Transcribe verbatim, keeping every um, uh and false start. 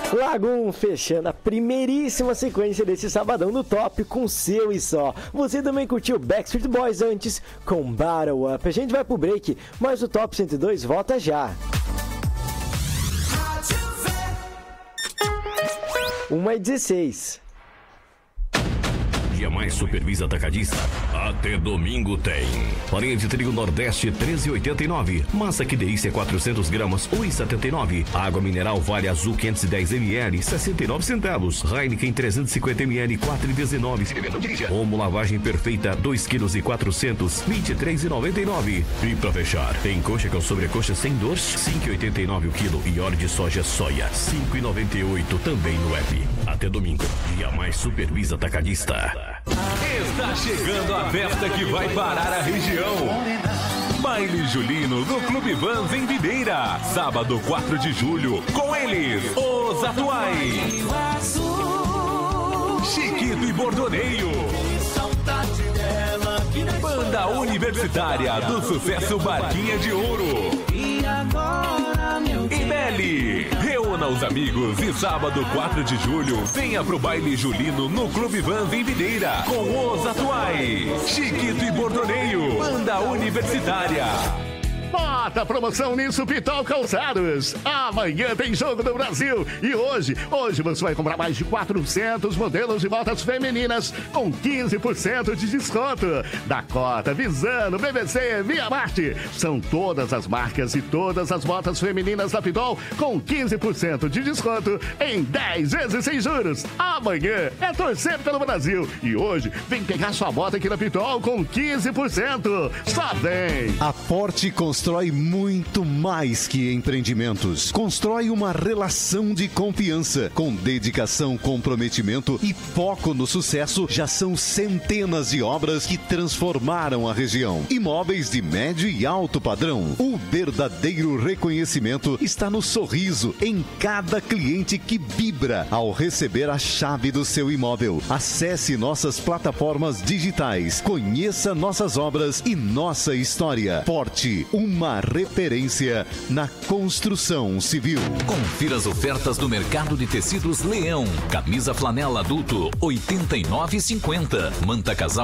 Lagoon fechando a primeiríssima sequência desse sabadão no Top com Seu e Só. Você também curtiu Backstreet Boys antes com Battle Up. A gente vai pro break, mas o Top cento e dois volta já. uma e dezesseis. Dia mais Supervisa Atacadista. Até domingo tem. Farinha de trigo Nordeste treze e oitenta e nove. Massa que delícia quatrocentos gramas um e setenta e nove. Água mineral Vale Azul quinhentos e dez mililitros sessenta e nove centavos. Heineken trezentos e cinquenta mililitros quatro e dezenove. Omo lavagem perfeita dois quilos e quatrocentos vinte e três e noventa e nove. E pra fechar, tem coxa com sobrecoxa sem dor cinco e oitenta e nove o quilo e óleo de soja soia cinco e noventa e oito também no app. Até domingo. Dia mais Supervisa Atacadista. Está chegando a festa que vai parar a região. Baile Julino do Clube Vans em Videira. Sábado quatro de julho, com eles, Os Atuais, Chiquito e Bordoneio, Banda Universitária do Sucesso Barquinha de Ouro e Belly. Reúna os amigos e sábado quatro de julho venha pro Baile Julino no Clube Vans em Videira com Os Atuais, Chiquito e Bordoneio, Banda Universitária. Bota promoção nisso Pitol Calçados. Amanhã tem Jogo do Brasil. E hoje, hoje você vai comprar mais de quatrocentos modelos de botas femininas com quinze por cento de desconto. Dakota, Visano, B B C, Via Marte. São todas as marcas e todas as botas femininas da Pitol com quinze por cento de desconto em dez vezes sem juros. Amanhã é torcer pelo Brasil. E hoje, vem pegar sua bota aqui na Pitol com quinze por cento. Só vem. A Forte Constrói muito mais que empreendimentos. Constrói uma relação de confiança. Com dedicação, comprometimento e foco no sucesso, já são centenas de obras que transformaram a região. Imóveis de médio e alto padrão. O verdadeiro reconhecimento está no sorriso em cada cliente que vibra ao receber a chave do seu imóvel. Acesse nossas plataformas digitais. Conheça nossas obras e nossa história. Forte, uma referência na construção civil. Confira as ofertas do mercado de tecidos Leão. Camisa flanela adulto oitenta e nove e cinquenta. Manta casal